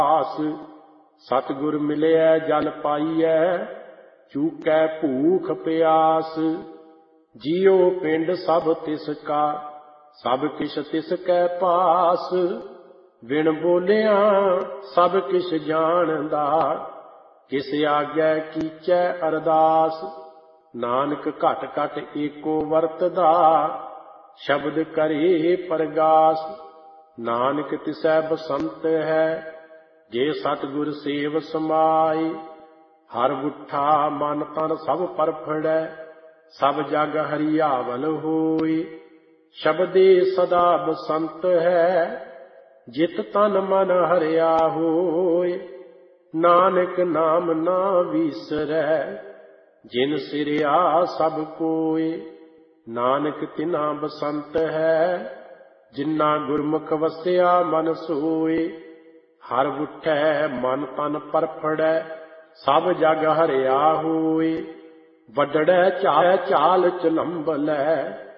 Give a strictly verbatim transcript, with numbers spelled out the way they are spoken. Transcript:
ਆਸ। ਸਤਿਗੁਰ ਮਿਲਿਐ ਜਲ ਪਾਈਐ, ਚੂਕੈ ਭੂਖ ਪਿਆਸ। ਜੀਉ ਪਿੰਡ ਸਭ ਤਿਸ ਕਾ, ਸਭ ਕਿਛ ਤਿਸ ਕੈ ਪਾਸ। ਬਿਨ ਬੋਲਿਆ ਸਭ ਕਿਛ ਜਾਣਦਾ, ਕਿਸ ਆਗੈ ਕੀਚੈ ਅਰਦਾਸ। ਨਾਨਕ ਘਟ ਘਟ ਏਕੋ ਵਰਤਦਾ, ਸ਼ਬਦ ਕਰੇ ਪਰਗਾਸ। ਨਾਨਕ ਤਿਸੈ ਬਸੰਤ ਹੈ, ਜੇ ਸਤਿਗੁਰ ਸੇਵ ਸਮਾਏ। ਹਰ ਬੁੱਠਾ ਮਨ ਤਨ ਸਭ ਪਰਫੜੈ, ਸਭ ਜਗ ਹਰਿਆਵਲ ਹੋਏ। ਸ਼ਬਦੇ ਸਦਾ ਬਸੰਤ ਹੈ, ਜਿਤ ਤਨ ਮਨ ਹਰਿਆ ਹੋਏ। ਨਾਨਕ ਨਾਮ ਨਾ ਵੀਸਰੈ, ਜਿਨ ਸਿਰਿਆ ਸਭ ਕੋਏ। ਨਾਨਕ ਤਿਨਾ ਬਸੰਤ ਹੈ, ਜਿਨਾ ਗੁਰਮੁਖ ਵਸਿਆ ਮਨ ਸੋਏ। ਹਰ ਬੁੱਠੈ ਮਨ ਤਨ ਪਰਫੜੈ, ਸਭ ਜਗ ਹਰਿਆ ਹੋਏ। ਵੱਡੜੈ ਚਾਲ ਚਾਲ ਚਲੰਬਲੈ,